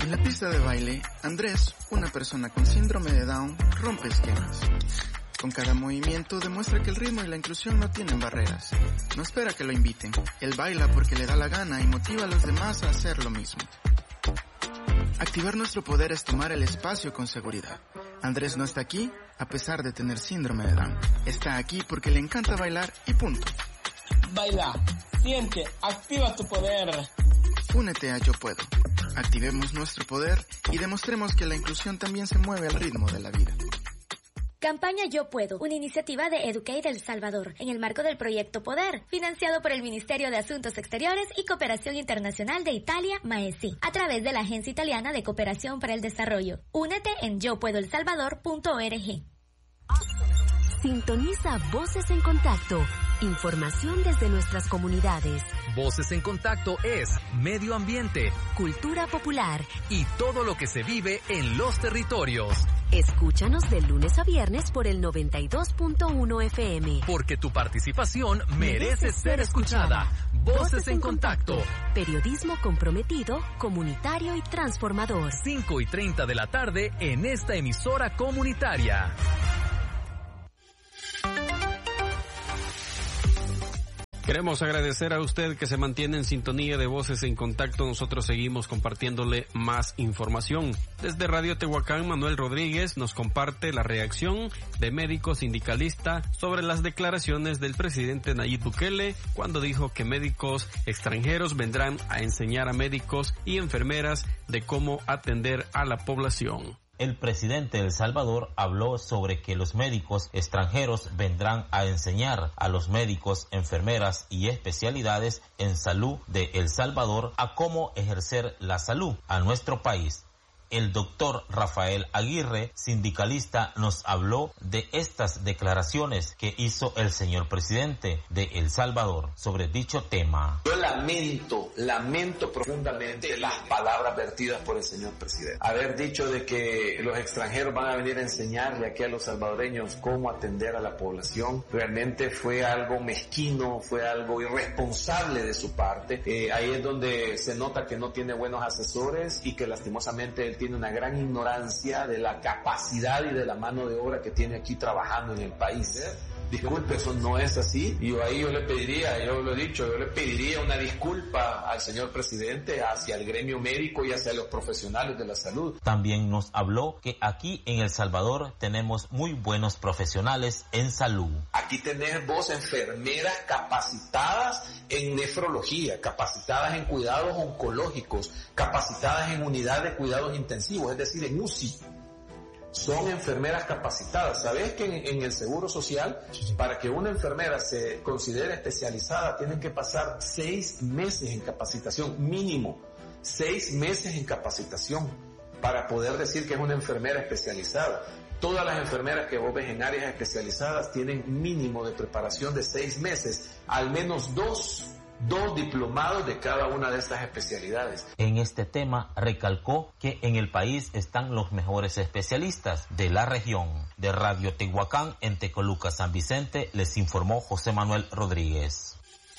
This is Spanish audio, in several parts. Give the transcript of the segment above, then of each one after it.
En la pista de baile, Andrés, una persona con síndrome de Down, rompe esquemas. Con cada movimiento demuestra que el ritmo y la inclusión no tienen barreras. No espera que lo inviten. Él baila porque le da la gana y motiva a los demás a hacer lo mismo. Activar nuestro poder es tomar el espacio con seguridad. Andrés no está aquí a pesar de tener síndrome de Down. Está aquí porque le encanta bailar y punto. Baila, siente, activa tu poder. Únete a Yo Puedo. Activemos nuestro poder y demostremos que la inclusión también se mueve al ritmo de la vida. Campaña Yo Puedo, una iniciativa de Educate El Salvador, en el marco del proyecto Poder, financiado por el Ministerio de Asuntos Exteriores y Cooperación Internacional de Italia, MAESI, a través de la Agencia Italiana de Cooperación para el Desarrollo. Únete en yopuedoelsalvador.org. Sintoniza Voces en Contacto, información desde nuestras comunidades. Voces en Contacto es medio ambiente, cultura popular y todo lo que se vive en los territorios. Escúchanos de lunes a viernes por el 92.1 FM. Porque tu participación merece ser escuchada. Voces en Contacto. Periodismo comprometido, comunitario y transformador. 5:30 de la tarde en esta emisora comunitaria. Queremos agradecer a usted que se mantiene en sintonía de Voces en Contacto. Nosotros seguimos compartiéndole más información. Desde Radio Tehuacán, Manuel Rodríguez nos comparte la reacción de médico sindicalista sobre las declaraciones del presidente Nayib Bukele cuando dijo que médicos extranjeros vendrán a enseñar a médicos y enfermeras de cómo atender a la población. El presidente de El Salvador habló sobre que los médicos extranjeros vendrán a enseñar a los médicos, enfermeras y especialidades en salud de El Salvador a cómo ejercer la salud a nuestro país. El doctor Rafael Aguirre, sindicalista, nos habló de estas declaraciones que hizo el señor presidente de El Salvador sobre dicho tema. Yo lamento profundamente las palabras vertidas por el señor presidente. Haber dicho de que los extranjeros van a venir a enseñarle aquí a los salvadoreños cómo atender a la población, realmente fue algo mezquino, fue algo irresponsable de su parte. Ahí es donde se nota que no tiene buenos asesores y que lastimosamente él tiene una gran ignorancia de la capacidad y de la mano de obra que tiene aquí trabajando en el país. Disculpe, eso no es así. Y yo le pediría, yo lo he dicho, yo le pediría una disculpa al señor presidente hacia el gremio médico y hacia los profesionales de la salud. También nos habló que aquí en El Salvador tenemos muy buenos profesionales en salud. Aquí tenemos enfermeras capacitadas en nefrología, capacitadas en cuidados oncológicos, capacitadas en unidad de cuidados intensivos, es decir, en UCI. Son enfermeras capacitadas. ¿Sabes que en el Seguro Social, para que una enfermera se considere especializada, tienen que pasar 6 meses en capacitación, mínimo 6 meses en capacitación, para poder decir que es una enfermera especializada? Todas las enfermeras que vos ves en áreas especializadas tienen mínimo de preparación de 6 meses, al menos dos diplomados de cada una de estas especialidades. En este tema recalcó que en el país están los mejores especialistas de la región. De Radio Tehuacán, en Tecoluca, San Vicente, les informó José Manuel Rodríguez.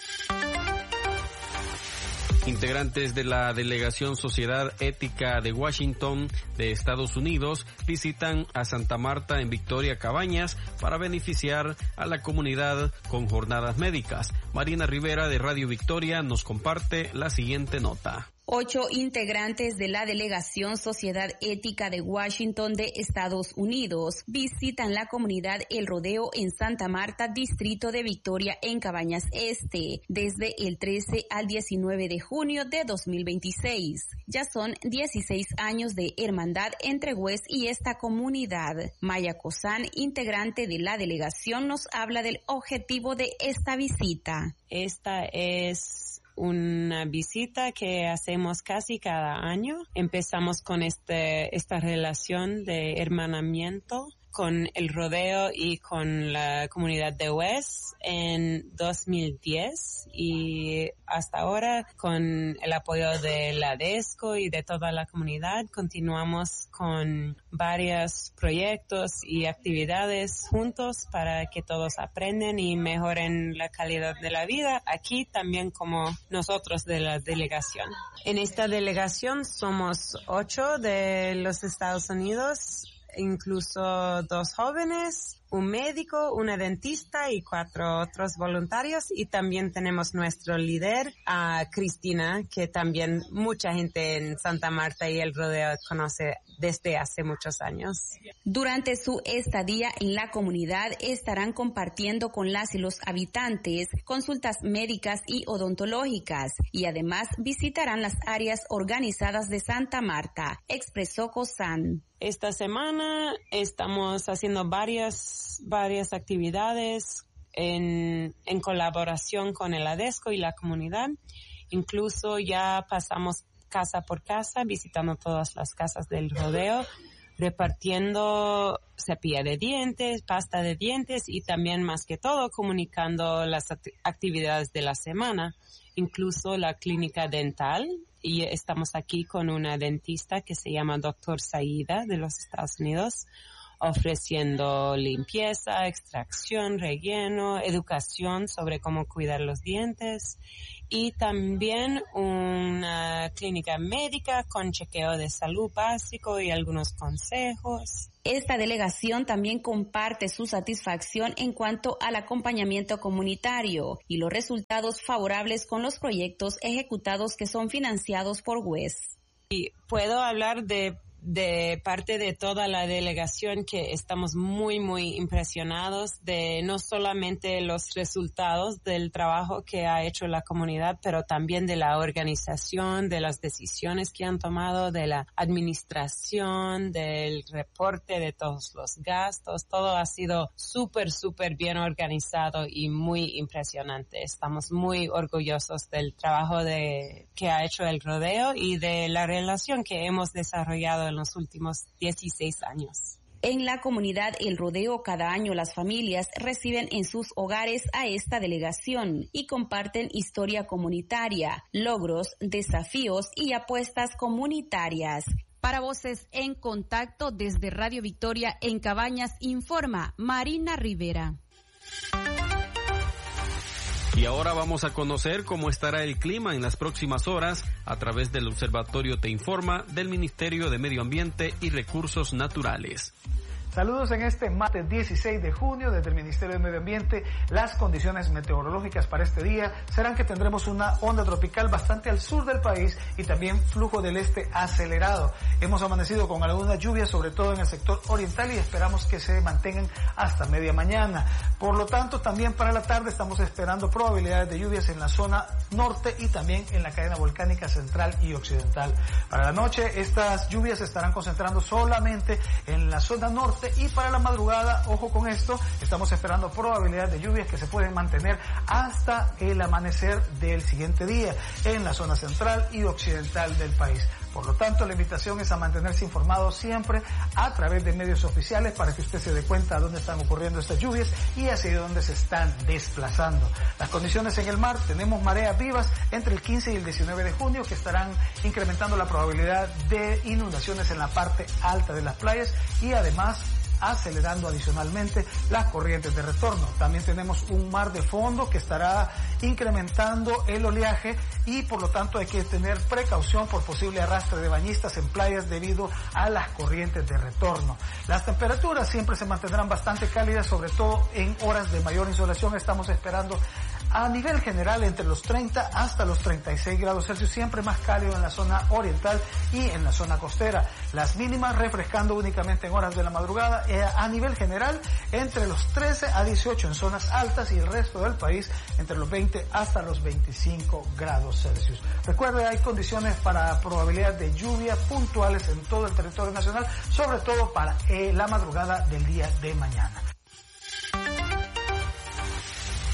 Integrantes de la Delegación Sociedad Ética de Washington de Estados Unidos visitan a Santa Marta en Victoria Cabañas para beneficiar a la comunidad con jornadas médicas. Marina Rivera de Radio Victoria nos comparte la siguiente nota. 8 integrantes de la Delegación Sociedad Ética de Washington de Estados Unidos visitan la comunidad El Rodeo en Santa Marta, distrito de Victoria en Cabañas Este, desde el 13 al 19 de junio de 2026. Ya son 16 años de hermandad entre West y esta comunidad. Maya Cosán, integrante de la delegación, nos habla del objetivo de esta visita. Esta es una visita que hacemos casi cada año. Empezamos con esta relación de hermanamiento con el rodeo y con la comunidad de West en 2010 y hasta ahora con el apoyo de la DESCO y de toda la comunidad continuamos con varios proyectos y actividades juntos para que todos aprendan y mejoren la calidad de la vida aquí también como nosotros de la delegación. En esta delegación somos 8 de los Estados Unidos, incluso 2 jóvenes, un médico, una dentista y 4 otros voluntarios. Y también tenemos nuestro líder, Cristina, que también mucha gente en Santa Marta y el rodeo conoce desde hace muchos años. Durante su estadía en la comunidad estarán compartiendo con las y los habitantes consultas médicas y odontológicas y además visitarán las áreas organizadas de Santa Marta, expresó Cosán. Esta semana estamos haciendo varias actividades en colaboración con el ADESCO y la comunidad. Incluso ya pasamos casa por casa, visitando todas las casas del rodeo, repartiendo cepilla de dientes, pasta de dientes y también más que todo comunicando las actividades de la semana, incluso la clínica dental. Y estamos aquí con una dentista que se llama Dr. Saida de los Estados Unidos, ofreciendo limpieza, extracción, relleno, educación sobre cómo cuidar los dientes y también una clínica médica con chequeo de salud básico y algunos consejos. Esta delegación también comparte su satisfacción en cuanto al acompañamiento comunitario y los resultados favorables con los proyectos ejecutados que son financiados por WES. Y puedo hablar de parte de toda la delegación que estamos muy, muy impresionados de no solamente los resultados del trabajo que ha hecho la comunidad, pero también de la organización, de las decisiones que han tomado, de la administración, del reporte de todos los gastos. Todo ha sido súper, súper bien organizado y muy impresionante. Estamos muy orgullosos del trabajo que ha hecho el rodeo y de la relación que hemos desarrollado en los últimos 16 años. En la comunidad El Rodeo, cada año las familias reciben en sus hogares a esta delegación y comparten historia comunitaria, logros, desafíos y apuestas comunitarias. Para Voces en Contacto desde Radio Victoria en Cabañas, informa Marina Rivera. Y ahora vamos a conocer cómo estará el clima en las próximas horas a través del Observatorio Te Informa del Ministerio de Medio Ambiente y Recursos Naturales. Saludos en este martes 16 de junio desde el Ministerio de Medio Ambiente. Las condiciones meteorológicas para este día serán que tendremos una onda tropical bastante al sur del país y también flujo del este acelerado. Hemos amanecido con algunas lluvias, sobre todo en el sector oriental, y esperamos que se mantengan hasta media mañana. Por lo tanto, también para la tarde estamos esperando probabilidades de lluvias en la zona norte y también en la cadena volcánica central y occidental. Para la noche, estas lluvias se estarán concentrando solamente en la zona norte. Y para la madrugada, ojo con esto, estamos esperando probabilidad de lluvias que se pueden mantener hasta el amanecer del siguiente día en la zona central y occidental del país. Por lo tanto, la invitación es a mantenerse informado siempre a través de medios oficiales para que usted se dé cuenta de dónde están ocurriendo estas lluvias y hacia dónde se están desplazando. Las condiciones en el mar, tenemos mareas vivas entre el 15 y el 19 de junio que estarán incrementando la probabilidad de inundaciones en la parte alta de las playas y además acelerando adicionalmente las corrientes de retorno. También tenemos un mar de fondo que estará incrementando el oleaje y por lo tanto hay que tener precaución por posible arrastre de bañistas en playas debido a las corrientes de retorno. Las temperaturas siempre se mantendrán bastante cálidas, sobre todo en horas de mayor insolación. Estamos esperando a nivel general entre los 30 hasta los 36 grados Celsius, siempre más cálido en la zona oriental y en la zona costera. Las mínimas refrescando únicamente en horas de la madrugada, a nivel general entre los 13 a 18 en zonas altas y el resto del país entre los 20 hasta los 25 grados Celsius. Recuerde, hay condiciones para probabilidad de lluvia puntuales en todo el territorio nacional, sobre todo para la madrugada del día de mañana.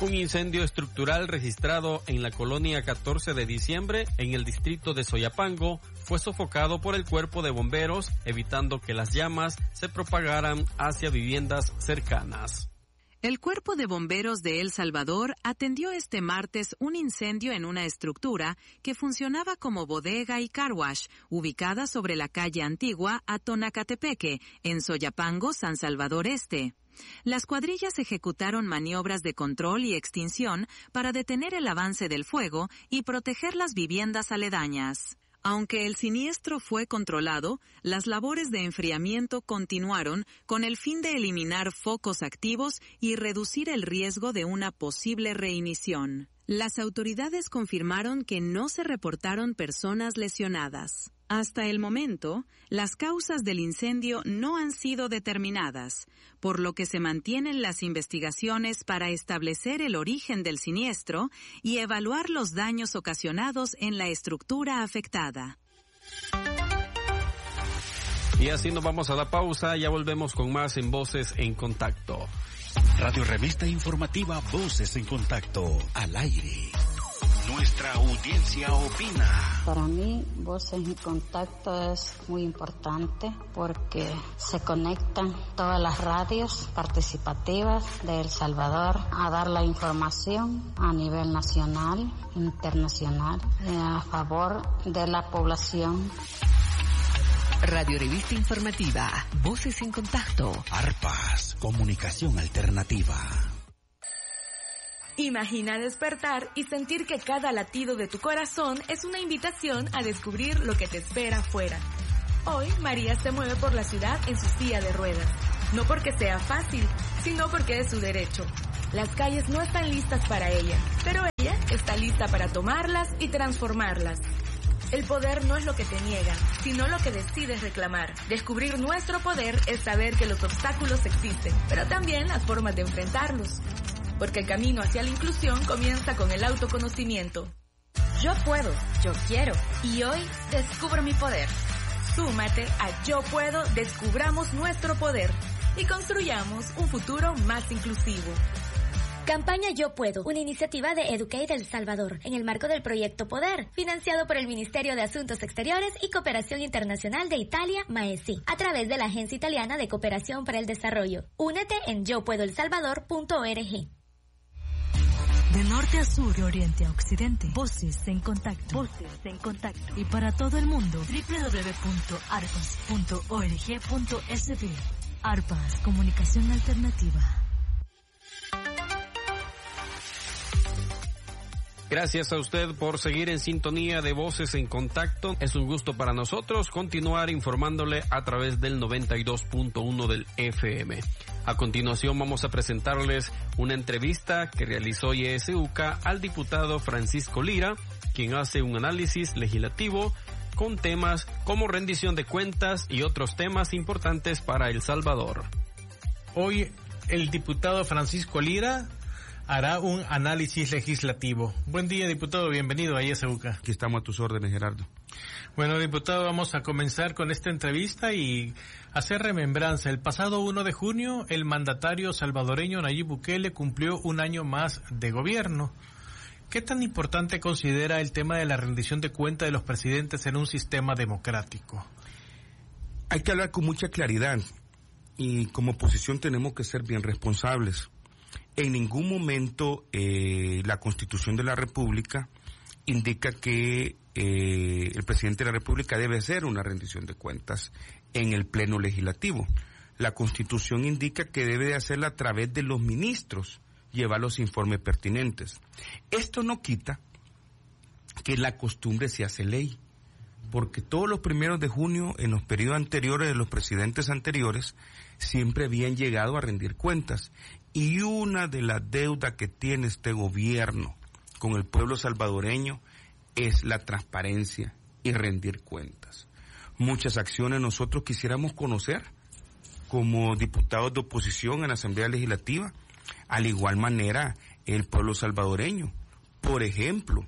Un incendio estructural registrado en la colonia 14 de diciembre en el distrito de Soyapango fue sofocado por el cuerpo de bomberos, evitando que las llamas se propagaran hacia viviendas cercanas. El Cuerpo de Bomberos de El Salvador atendió este martes un incendio en una estructura que funcionaba como bodega y car wash, ubicada sobre la calle Antigua Atonacatepeque, en Soyapango, San Salvador Este. Las cuadrillas ejecutaron maniobras de control y extinción para detener el avance del fuego y proteger las viviendas aledañas. Aunque el siniestro fue controlado, las labores de enfriamiento continuaron con el fin de eliminar focos activos y reducir el riesgo de una posible reinición. Las autoridades confirmaron que no se reportaron personas lesionadas. Hasta el momento, las causas del incendio no han sido determinadas, por lo que se mantienen las investigaciones para establecer el origen del siniestro y evaluar los daños ocasionados en la estructura afectada. Y así nos vamos a la pausa, ya volvemos con más en Voces en Contacto. Radio Revista Informativa Voces en Contacto, al aire. Nuestra audiencia opina. Para mí, Voces en Contacto es muy importante porque se conectan todas las radios participativas de El Salvador a dar la información a nivel nacional, internacional, a favor de la población. Radio Revista Informativa, Voces en Contacto. ARPAS, Comunicación Alternativa. Imagina despertar y sentir que cada latido de tu corazón es una invitación a descubrir lo que te espera afuera. Hoy, María se mueve por la ciudad en su silla de ruedas. No porque sea fácil, sino porque es su derecho. Las calles no están listas para ella, pero ella está lista para tomarlas y transformarlas. El poder no es lo que te niegan, sino lo que decides reclamar. Descubrir nuestro poder es saber que los obstáculos existen, pero también las formas de enfrentarlos. Porque el camino hacia la inclusión comienza con el autoconocimiento. Yo puedo, yo quiero, y hoy descubro mi poder. Súmate a Yo Puedo, descubramos nuestro poder y construyamos un futuro más inclusivo. Campaña Yo Puedo, una iniciativa de Educate El Salvador, en el marco del proyecto Poder, financiado por el Ministerio de Asuntos Exteriores y Cooperación Internacional de Italia, MAESI, a través de la Agencia Italiana de Cooperación para el Desarrollo. Únete en yopuedoelsalvador.org. De norte a sur, de oriente a occidente, Voces en Contacto. Voces en Contacto. Y para todo el mundo, www.arpas.org.sb. ARPAS, Comunicación Alternativa. Gracias a usted por seguir en sintonía de Voces en Contacto. Es un gusto para nosotros continuar informándole a través del 92.1 del FM. A continuación vamos a presentarles una entrevista que realizó YSUK al diputado Francisco Lira, quien hace un análisis legislativo con temas como rendición de cuentas y otros temas importantes para El Salvador. Hoy el diputado Francisco Lira hará un análisis legislativo. Buen día, diputado, bienvenido a YSUK. Aquí estamos a tus órdenes, Gerardo. Bueno, diputado, vamos a comenzar con esta entrevista y hacer remembranza. El pasado 1 de junio, el mandatario salvadoreño Nayib Bukele cumplió un año más de gobierno. ¿Qué tan importante considera el tema de la rendición de cuentas de los presidentes en un sistema democrático? Hay que hablar con mucha claridad y como oposición tenemos que ser bien responsables. En ningún momento la Constitución de la República indica que el presidente de la República debe hacer una rendición de cuentas en el Pleno Legislativo. La Constitución indica que debe de hacerla a través de los ministros, llevar los informes pertinentes. Esto no quita que la costumbre se hace ley, porque todos los 1 de junio, en los periodos anteriores de los presidentes anteriores, siempre habían llegado a rendir cuentas. Y una de las deudas que tiene este gobierno con el pueblo salvadoreño es la transparencia y rendir cuentas. Muchas acciones nosotros quisiéramos conocer como diputados de oposición en la Asamblea Legislativa, al igual manera el pueblo salvadoreño. Por ejemplo,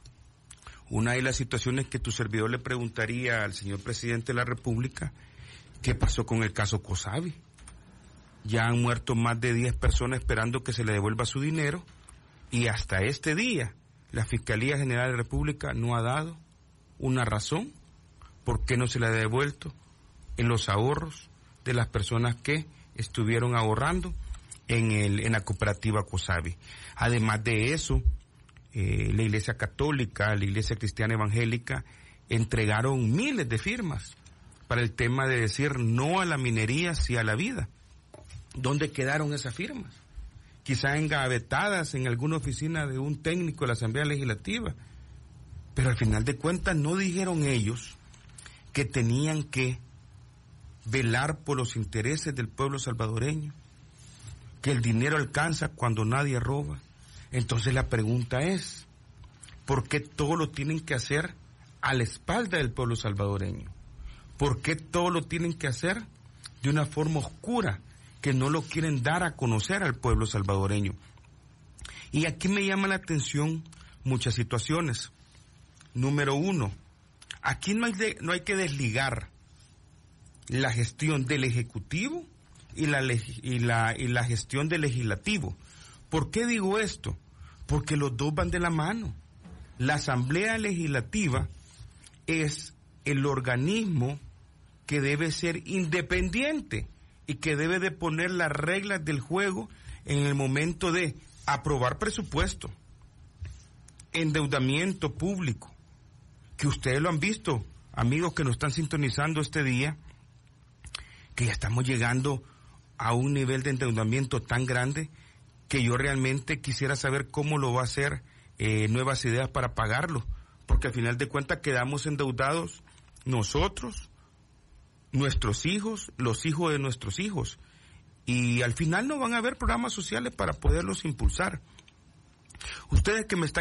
una de las situaciones que tu servidor le preguntaría al señor presidente de la República, ¿qué pasó con el caso COSAVI? Ya han muerto más de 10 personas esperando que se le devuelva su dinero Y hasta este día, la Fiscalía General de la República no ha dado una razón por qué no se le ha devuelto en los ahorros de las personas que estuvieron ahorrando en la cooperativa COSABI. Además de eso, la Iglesia Católica, la Iglesia Cristiana Evangélica entregaron miles de firmas para el tema de decir no a la minería, sí a la vida. ¿Dónde quedaron esas firmas? Quizás engavetadas en alguna oficina de un técnico de la Asamblea Legislativa. Pero al final de cuentas no dijeron ellos que tenían que velar por los intereses del pueblo salvadoreño, que el dinero alcanza cuando nadie roba. Entonces la pregunta es, ¿por qué todo lo tienen que hacer a la espalda del pueblo salvadoreño? ¿Por qué todo lo tienen que hacer de una forma oscura, que no lo quieren dar a conocer al pueblo salvadoreño? Y aquí me llama la atención muchas situaciones. Número uno, aquí no hay que desligar la gestión del Ejecutivo y la gestión del Legislativo. ¿Por qué digo esto? Porque los dos van de la mano. La Asamblea Legislativa es el organismo que debe ser independiente y que debe de poner las reglas del juego en el momento de aprobar presupuesto, endeudamiento público, que ustedes lo han visto, amigos que nos están sintonizando este día, que ya estamos llegando a un nivel de endeudamiento tan grande que yo realmente quisiera saber cómo lo va a hacer Nuevas Ideas para pagarlo, porque al final de cuentas quedamos endeudados nosotros, nuestros hijos, los hijos de nuestros hijos, y al final no van a haber programas sociales para poderlos impulsar. Ustedes que me están